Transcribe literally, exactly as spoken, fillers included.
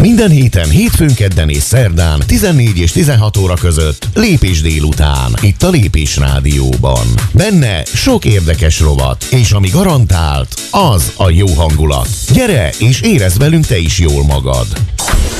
Minden héten, hétfőn, kedden és szerdán tizennégy és tizenhat óra között Lépés délután, itt a Lépés Rádióban. Benne sok érdekes rovat, és ami garantált, az a jó hangulat. Gyere és érezd velünk te is jól magad!